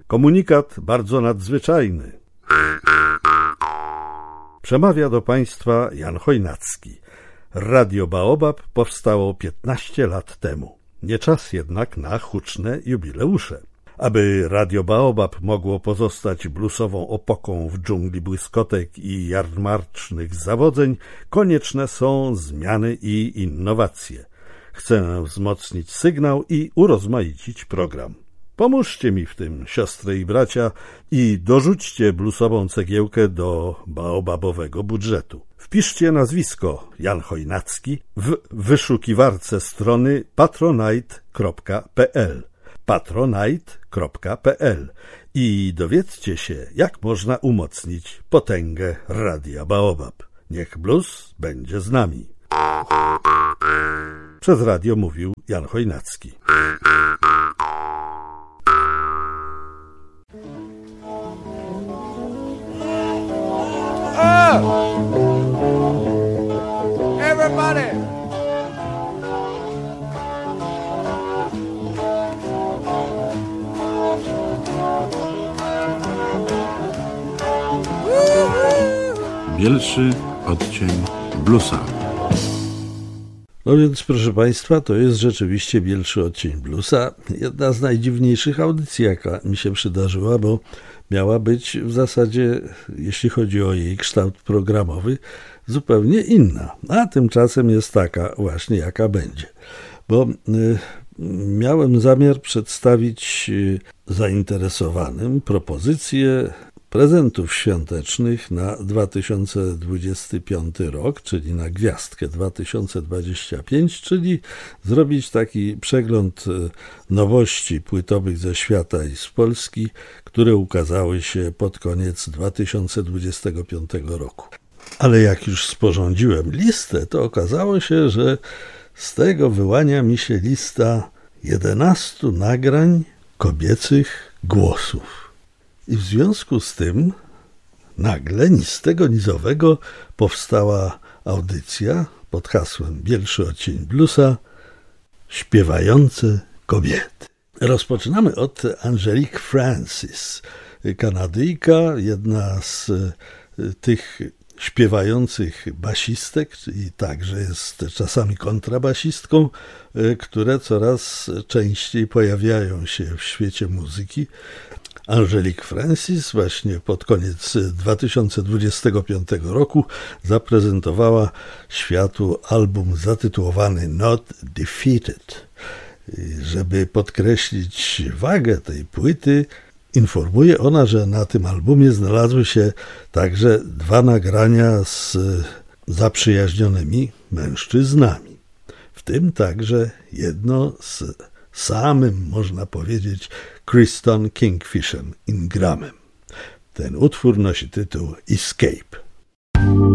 Komunikat bardzo nadzwyczajny. Przemawia do Państwa Jan Chojnacki. Radio Baobab powstało 15 lat temu. Nie czas jednak na huczne jubileusze. Aby Radio Baobab mogło pozostać bluesową opoką w dżungli błyskotek i jarmarcznych zawodzeń, konieczne są zmiany i innowacje. Chcę wzmocnić sygnał i urozmaicić program. Pomóżcie mi w tym, siostry i bracia, i dorzućcie bluesową cegiełkę do baobabowego budżetu. Wpiszcie nazwisko Jan Chojnacki w wyszukiwarce strony patronite.pl patronite.pl i dowiedzcie się, jak można umocnić potęgę Radia Baobab. Niech blues będzie z nami. Przez radio mówił Jan Chojnacki. Everybody! Bielszy odcień bluesa. No więc, proszę Państwa, to jest rzeczywiście Bielszy odcień bluesa. Jedna z najdziwniejszych audycji, jaka mi się przydarzyła, bo miała być w zasadzie, jeśli chodzi o jej kształt programowy, zupełnie inna. A tymczasem jest taka właśnie, jaka będzie. Bo miałem zamiar przedstawić zainteresowanym propozycję prezentów świątecznych na 2025 rok, czyli na gwiazdkę 2025, czyli zrobić taki przegląd nowości płytowych ze świata i z Polski, które ukazały się pod koniec 2025 roku. Ale jak już sporządziłem listę, to okazało się, że z tego wyłania mi się lista 11 nagrań kobiecych głosów. I w związku z tym nagle, ni z tego, ni z owego powstała audycja pod hasłem Bielszy odcień bluesa Śpiewające kobiety. Rozpoczynamy od Angelique Francis, Kanadyjka, jedna z tych śpiewających basistek, i także jest czasami kontrabasistką, które coraz częściej pojawiają się w świecie muzyki. Angelique Francis właśnie pod koniec 2025 roku zaprezentowała światu album zatytułowany Not Defeated. Żeby podkreślić wagę tej płyty, informuje ona, że na tym albumie znalazły się także 2 nagrania z zaprzyjaźnionymi mężczyznami, w tym także jedno z samym, można powiedzieć, Kryston Kingfishem Ingramem. Ten utwór nosi tytuł Escape.